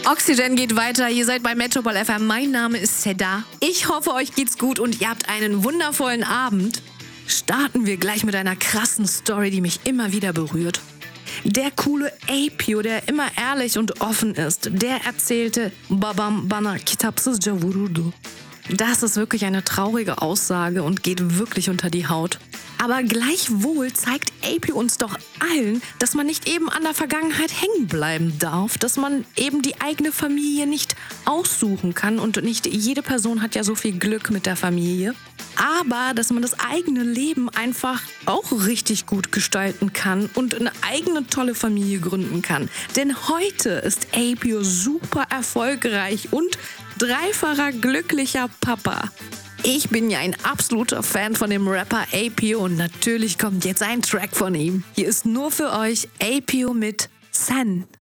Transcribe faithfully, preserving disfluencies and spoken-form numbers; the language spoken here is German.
Oxygen geht weiter. Ihr seid bei Metropol F M. Mein Name ist Seda. Ich hoffe, euch geht's gut und ihr habt einen wundervollen Abend. Starten wir gleich mit einer krassen Story, die mich immer wieder berührt. Der coole Apio, der immer ehrlich und offen ist, der erzählte Babam bana kitapsızca vururdu. Das ist wirklich eine traurige Aussage und geht wirklich unter die Haut. Aber gleichwohl zeigt Apio uns doch allen, dass man nicht eben an der Vergangenheit hängen bleiben darf, dass man eben die eigene Familie nicht aussuchen kann und nicht jede Person hat ja so viel Glück mit der Familie. Aber dass man das eigene Leben einfach auch richtig gut gestalten kann und eine eigene tolle Familie gründen kann. Denn heute ist Apio super erfolgreich und dreifacher glücklicher Papa. Ich bin ja ein absoluter Fan von dem Rapper Apio und natürlich kommt jetzt ein Track von ihm. Hier ist nur für euch Apio mit Sen.